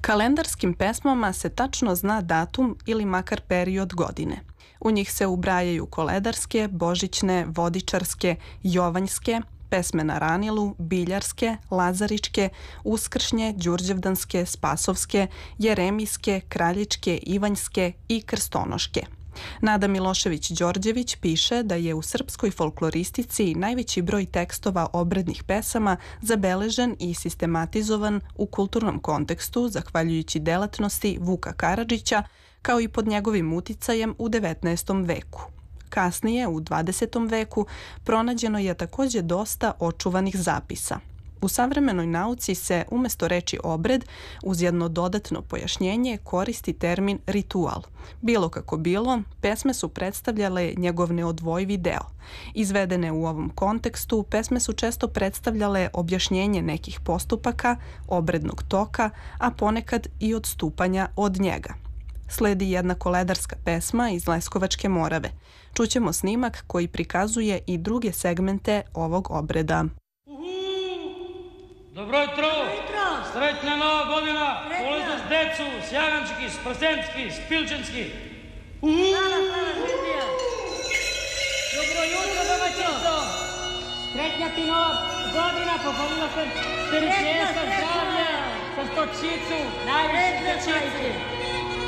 Kalendarskim pesmama se tačno zna datum ili makar period godine. U njih se ubrajaju koledarske, božićne, vodičarske, jovanjske, pesme na ranilu, biljarske, lazaričke, uskršnje, đurđevdanske, spasovske, jeremijske, kraljičke, ivanjske i krstonoške. Nada Milošević-Đorđević piše da je u srpskoj folkloristici najveći broj tekstova obrednih pesama zabeležen i sistematizovan u kulturnom kontekstu zahvaljujući delatnosti Vuka Karadžića, kao i pod njegovim uticajem u 19. veku. Kasnije, u 20. veku, pronađeno je takođe dosta očuvanih zapisa. U savremenoj nauci se umesto reči obred, uz jedno dodatno pojašnjenje, koristi termin ritual. Bilo kako bilo, pesme su predstavljale njegov neodvojivi deo. Izvedene u ovom kontekstu, pesme su često predstavljale objašnjenje nekih postupaka, obrednog toka, a ponekad i odstupanja od njega. Sledi jedna koledarska pesma iz Leskovačke Morave. Čućemo snimak koji prikazuje i druge segmente ovog obreda. Dobro jutro! Sretna nova godina! Polaznost decu, Sjagančki, Sprsenski, Spilčanski! Hvala, Živija! Dobro jutro, domaćinstvo! Sretna ti nova godina, pohodila sam staričestva zdravlja, sa stočicu, najviše stočice!